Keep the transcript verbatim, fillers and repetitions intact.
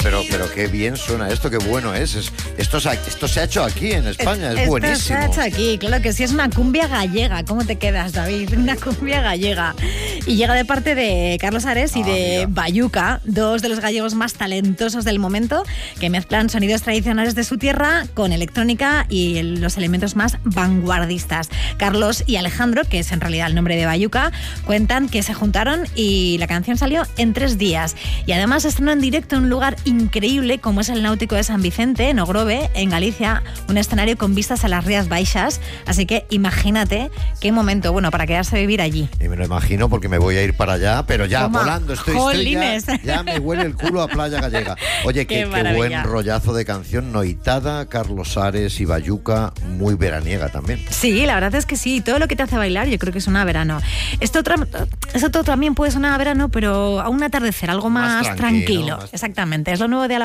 Pero, pero qué bien suena esto, qué bueno es. es esto, se ha, esto se ha hecho aquí en España, es, es esto buenísimo. Se ha hecho aquí, claro que sí, es una cumbia gallega. ¿Cómo te quedas, David? Una cumbia gallega. Y llega de parte de Carlos Ares y ah, de mira. Bayuca, dos de los gallegos más talentosos del momento, que mezclan sonidos tradicionales de su tierra con electrónica y el, los elementos más vanguardistas. Carlos y Alejandro, que es en realidad el nombre de Bayuca, cuentan que se juntaron y la canción salió en tres días. Y además estrenó en directo en un lugar increíble como es el Náutico de San Vicente, en Ogrove, en Galicia, un escenario con vistas a las Rías Baixas. Así que imagínate qué momento, bueno, para quedarse a vivir allí. Y me lo imagino porque me voy a ir para allá, pero ya Toma, volando estoy, estoy ya, ya me huele el culo a playa gallega. Oye, qué, qué, qué buen rollazo de canción, noitada, Carlos Ares y Bayuca, muy veraniega también. Sí, la verdad es que sí, todo lo que te hace bailar yo creo que suena a verano. Esto, esto también puede sonar a verano, pero a un atardecer, algo más, más tranquilo. tranquilo. Más... Exactamente, es lo nuevo de